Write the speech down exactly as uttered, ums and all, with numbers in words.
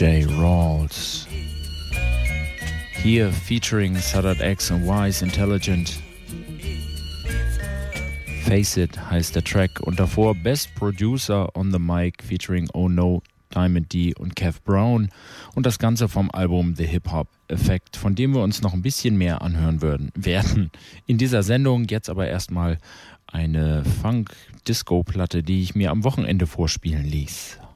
J. Rawls. Here featuring Sadat X und Wise Intelligent. Face It heißt der Track und davor Best Producer on the Mic featuring Oh No, Diamond D und Kev Brown und das Ganze vom Album The Hip Hop Effect, von dem wir uns noch ein bisschen mehr anhören würden, werden in dieser Sendung. Jetzt aber erstmal eine Funk-Disco-Platte, die ich mir am Wochenende vorspielen ließ.